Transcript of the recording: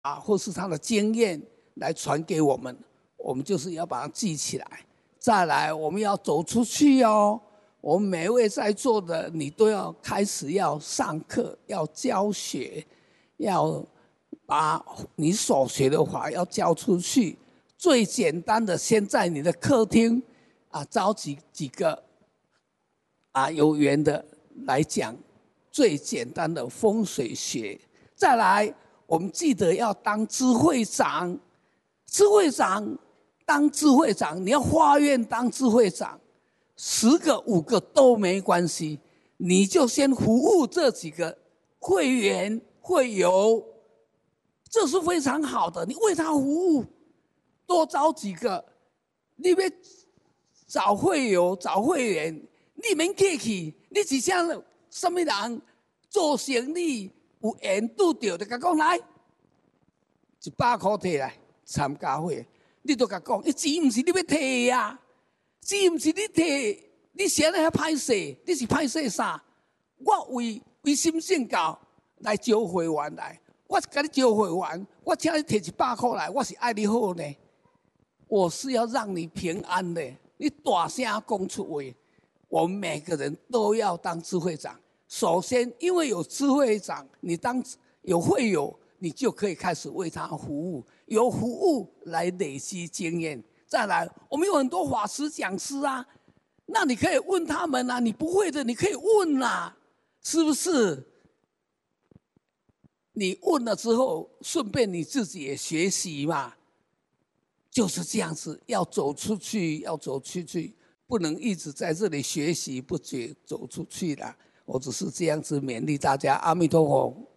或是他的经验来传给我们，我们就是要把它记起来。再来，我们要走出去哦。我们每一位在座的，你都要开始要上课，要教学，要把你所学的话要教出去。最简单的，先在你的客厅招几个有缘的来讲最简单的风水学。再来，我们记得要当知会长，当知会长，你要发愿当知会长，10个5个都没关系，你就先服务这几个会员会友，这是非常好的。你为他服务，多找几个，你要找会友找会员，你免客气，你是像什么人做生意有缘拄到，就甲讲来，100块摕来参加会，你都甲讲，钱唔是你要摕呀，钱唔是你摕，你现在还歹势，你是歹势啥？我为心信教来招会员来，我甲你招会员，我请你摕100块来，我是爱你好呢，我是要让你平安的。你大声讲出话，我们每个人都要当知会长。首先，因为有知会长，你当有会友，你就可以开始为他服务，由服务来累积经验。再来，我们有很多法师讲师啊，那你可以问他们啊，你不会的你可以问啊，是不是？你问了之后，顺便你自己也学习嘛。就是这样子，要走出去，要走出去，不能一直在这里学习不走出去了。我只是这样子勉励大家，阿弥陀佛。